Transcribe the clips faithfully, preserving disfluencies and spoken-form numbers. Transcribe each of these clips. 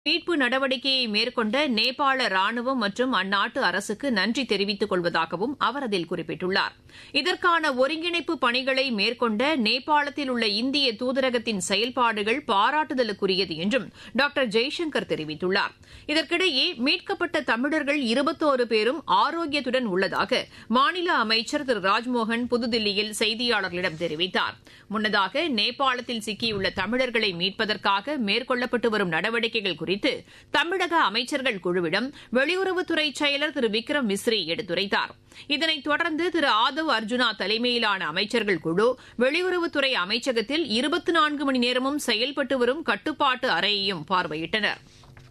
மீட்பு நடவடிக்கையை மேற்கொண்ட நேபாள ராணுவம் மற்றும் அந்நாட்டு அரசுக்கு நன்றி தெரிவித்துக் கொள்வதாகவும் அவர் அதில் குறிப்பிட்டுள்ளார். இதற்கான ஒருங்கிணைப்பு பணிகளை மேற்கொண்ட நேபாளத்தில் உள்ள இந்திய தூதரகத்தின் செயல்பாடுகள் பாராட்டுதலுக்குரியது என்றும் டாக்டர் ஜெய்சங்கர் தெரிவித்துள்ளார். இதற்கிடையே மீட்கப்பட்ட தமிழர்கள் இருபத்தோரு பேரும் ஆரோக்கியத்துடன் உள்ளதாக மாநில அமைச்சர் திரு ராஜ்மோகன் புதுதில்லியில் செய்தியாளர்களிடம் தெரிவித்தார். முன்னதாக நேபாளத்தில் சிக்கியுள்ள தமிழர்களை மீட்பதற்காக மேற்கொள்ளப்பட்டு வரும் நடவடிக்கைகள் குறித்து தமிழக அமைச்சர்கள் குழுவிடம் வெளியுறவுத்துறை செயலர் திரு விக்ரம் மிஸ்ரி எடுத்துரைத்தார். இதனைத் தொடர்ந்து திரு ஆதவ் அர்ஜுனா தலைமையிலான அமைச்சர்கள் குழு வெளியுறவுத்துறை அமைச்சகத்தில் இருபத்தி நான்கு மணி நேரமும் செயல்பட்டு வரும் கட்டுப்பாட்டு அறையையும் பார்வையிட்டனர்.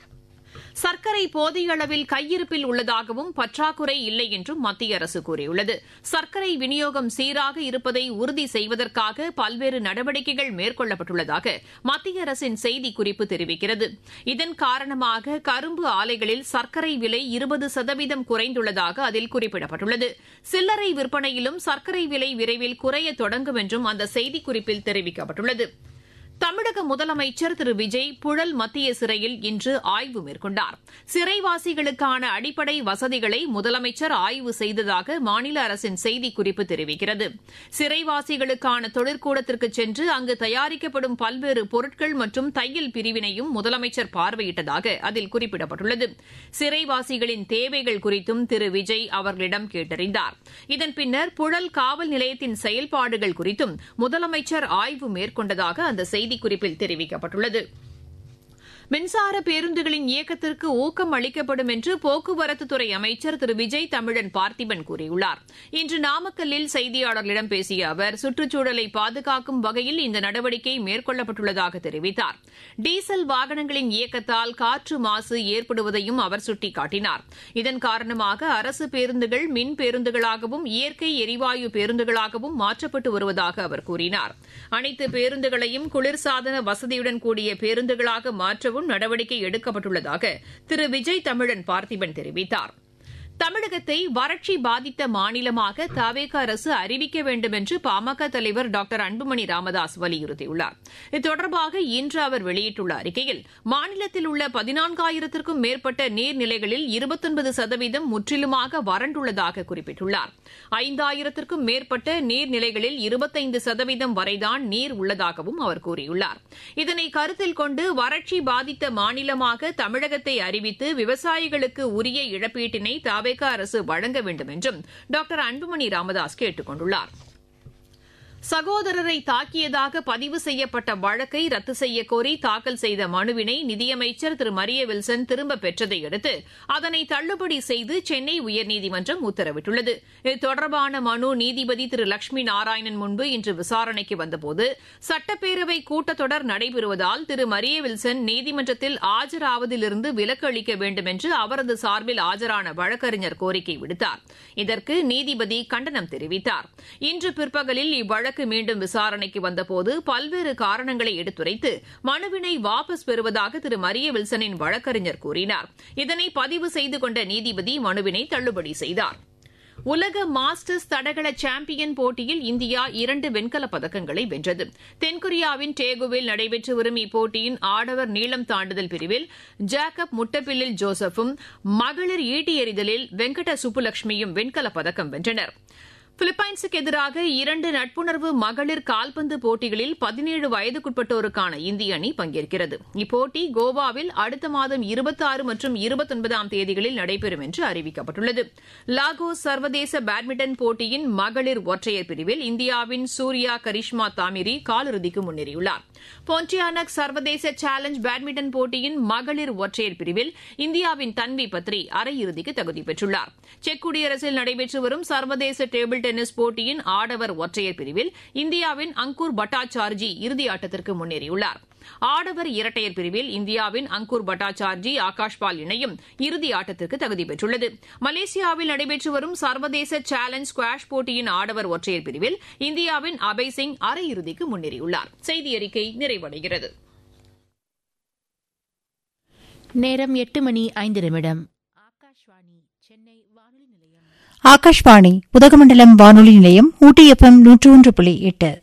சர்க்கரை போதிய அளவில் கையிருப்பில் உள்ளதாகவும் பற்றாக்குறை இல்லை என்றும் மத்திய அரசு கூறியுள்ளது. சர்க்கரை விநியோகம் சீராக இருப்பதை உறுதி செய்வதற்காக பல்வேறு நடவடிக்கைகள் மேற்கொள்ளப்பட்டுள்ளதாக மத்திய அரசின் செய்திக்குறிப்பு தெரிவிக்கிறது. இதன் காரணமாக கரும்பு ஆலைகளில் சர்க்கரை விலை இருபது சதவீதம் குறைந்துள்ளதாக அதில் குறிப்பிடப்பட்டுள்ளது. சில்லறை விற்பனையிலும் சர்க்கரை விலை விரைவில் குறைய தொடங்கும் என்றும் அந்த செய்திக்குறிப்பில் தெரிவிக்கப்பட்டுள்ளது. தமிழக முதலமைச்சர் திரு விஜய் புழல் மத்திய சிறையில் இன்று ஆய்வு மேற்கொண்டார். சிறைவாசிகளுக்கான அடிப்படை வசதிகளை முதலமைச்சர் ஆய்வு செய்ததாக மாநில அரசின் செய்திக்குறிப்பு தெரிவிக்கிறது. சிறைவாசிகளுக்கான தொழிற்கூடத்திற்கு சென்று அங்கு தயாரிக்கப்படும் பல்வேறு பொருட்கள் மற்றும் தையல் பிரிவினையும் முதலமைச்சர் பார்வையிட்டதாக அதில் குறிப்பிடப்பட்டுள்ளது. சிறைவாசிகளின் தேவைகள் குறித்தும் திரு விஜய் அவர்களிடம் கேட்டறிந்தார். இதன் பின்னர் புழல் காவல் நிலையத்தின் செயல்பாடுகள் குறித்தும் முதலமைச்சர் ஆய்வு மேற்கொண்டதாக அந்த செய்தி செய்திக்குறிப்பில் தெரிவிக்கப்பட்டுள்ளது. மின்சார பேருந்துகளின் இயக்கத்திற்கு ஊக்கம் அளிக்கப்படும் என்று போக்குவரத்துத்துறை அமைச்சர் திரு விஜய் தமிழன் பார்த்திபன் கூறியுள்ளார். இன்று நாமக்கல்லில் செய்தியாளர்களிடம் பேசிய அவர் சுற்றுச்சூழலை பாதுகாக்கும் வகையில் இந்த நடவடிக்கை மேற்கொள்ளப்பட்டுள்ளதாக தெரிவித்தார். டீசல் வாகனங்களின் இயக்கத்தால் காற்று மாசு ஏற்படுவதையும் அவர் சுட்டிக்காட்டினார். இதன் காரணமாக அரசு பேருந்துகள் மின் பேருந்துகளாகவும் இயற்கை எரிவாயு பேருந்துகளாகவும் மாற்றப்பட்டு வருவதாக அவர் கூறினார். அனைத்து பேருந்துகளையும் குளிர்சாதன வசதியுடன் கூடிய பேருந்துகளாக மாற்றவும் நடவடிக்கை எடுக்கப்பட்டுள்ளதாக திரு விஜய் தமிழன் பார்த்திபன் தெரிவித்தார். தமிழகத்தை வறட்சி பாதித்த மாநிலமாக தவேக அரசு அறிவிக்க வேண்டும் என்று பாமக தலைவர் டாக்டர் அன்புமணி ராமதாஸ் வலியுறுத்தியுள்ளார். இது தொடர்பாக இன்று அவர் வெளியிட்டுள்ள அறிக்கையில் மாநிலத்தில் உள்ள பதினான்காயிரத்திற்கும் மேற்பட்ட நீர்நிலைகளில் இருபத்தொன்பது சதவீதம் முற்றிலுமாக வறண்டுள்ளதாக குறிப்பிட்டுள்ளார். ஐந்தாயிரத்திற்கும் மேற்பட்ட நீர்நிலைகளில் இருபத்தைந்து சதவீதம் வரைதான் நீர் உள்ளதாகவும் அவர் கூறியுள்ளார். இதனை கருத்தில் கொண்டு வறட்சி பாதித்த மாநிலமாக தமிழகத்தை அறிவித்து விவசாயிகளுக்கு உரிய இழப்பீட்டினை தவேக அரசு வழங்க வேண்டும் என்றும் டாக்டர் அன்புமணி ராமதாஸ் கேட்டுக் கொண்டுள்ளார். சகோதரரை தாக்கியதாக பதிவு செய்யப்பட்ட வழக்கை ரத்து செய்யக்கோரி தாக்கல் செய்த மனுவினை நிதியமைச்சர் திரு மரிய வில்சன் திரும்பப் பெற்றதை அடுத்து அதனை தள்ளுபடி செய்து சென்னை உயர்நீதிமன்றம் உத்தரவிட்டுள்ளது. இது தொடர்பான மனு நீதிபதி திரு லட்சுமி நாராயணன் முன்பு இன்று விசாரணைக்கு வந்தபோது சட்டப்பேரவை கூட்டத்தொடர் நடைபெறுவதால் திரு மரிய வில்சன் நீதிமன்றத்தில் ஆஜராவதிலிருந்து விலக்கு அளிக்க வேண்டும் என்று அவரது சார்பில் ஆஜரான வழக்கறிஞர் கோரிக்கை விடுத்தார். இதற்கு நீதிபதி கண்டனம் தெரிவித்தார். இன்று பிற்பகலில் இவ்வழக்கு மீண்டும் விசாரணைக்கு வந்தபோது பல்வேறு காரணங்களை எடுத்துரைத்து மனுவினை வாபஸ் பெறுவதாக திரு மரிய வில்சனின் வழக்கறிஞர் கூறினார். இதனை பதிவு செய்து கொண்ட நீதிபதி மனுவினை தள்ளுபடி செய்தார். உலக மாஸ்டர்ஸ் தடகள சாம்பியன் போட்டியில் இந்தியா இரண்டு வெண்கலப் பதக்கங்களை வென்றது. தென்கொரியாவின் டேகுவில் நடைபெற்று வரும் இப்போட்டியின் ஆடவர் நீளம் தாண்டுதல் பிரிவில் ஜாக்கப் முட்டப்பில்லில் ஜோசப்பும் மகளிர் ஈட்டி எறிதலில் வெங்கட சுப்புலட்சுமியும் வெண்கலப் பதக்கம் வென்றனர். பிலிப்பைன்ஸுக்கு எதிராக இரண்டு நட்புணர்வு மகளிர் கால்பந்து போட்டிகளில் பதினேழு வயதுக்குட்பட்டோருக்கான இந்திய அணி பங்கேற்கிறது. இப்போட்டி கோவாவில் அடுத்த மாதம் இருபத்தாறு மற்றும் இருபத்தொன்பதாம் தேதிகளில் நடைபெறும் என்று அறிவிக்கப்பட்டுள்ளது. லாகோஸ் சர்வதேச பேட்மிண்டன் போட்டியின் மகளிர் ஒற்றையர் பிரிவில் இந்தியாவின் சூர்யா கரிஷ்மா தாமிரி காலிறுதிக்கு முன்னேறியுள்ளார். போன்டியானக் சர்வதேச சேலஞ்ச் பேட்மிண்டன் போட்டியின் மகளிர் ஒற்றையர் பிரிவில் இந்தியாவின் தன்வி பத்ரி அரையிறுதிக்கு தகுதி பெற்றுள்ளார். செக் குடியரசில் நடைபெற்று வரும் சர்வதேச டேபிள் டென்னிஸ் போட்டியின் ஆடவர் ஒற்றையர் பிரிவில் இந்தியாவின் அங்கூர் பட்டாச்சார்ஜி இறுதியாட்டத்திற்கு முன்னேறியுள்ளார். ஆடவர் இரட்டையர் பிரிவில் இந்தியாவின் அங்கூர் பட்டாச்சார்ஜி ஆகாஷ்பால் இணையும் இறுதி ஆட்டத்திற்கு தகுதி பெற்றுள்ளது. மலேசியாவில் நடைபெற்று வரும் சர்வதேச சேலஞ்ச் ஸ்குவாஷ் போட்டியின் ஆடவர் ஒற்றையர் பிரிவில் இந்தியாவின் அபய் சிங் அரையிறுதிக்கு முன்னேறியுள்ளார். செய்தி அறிக்கை நிறைவடைகிறது. நேரம் எட்டு மணி ஐந்து நிமிடம். ஆகாஷ்வாணி சென்னை வானொலி நிலையம். ஆகாஷ்வாணி உதகமண்டலம் வானொலி நிலையம் ஊட்டி எஃப்எம் நூற்று ஒன்று புள்ளி எட்டு.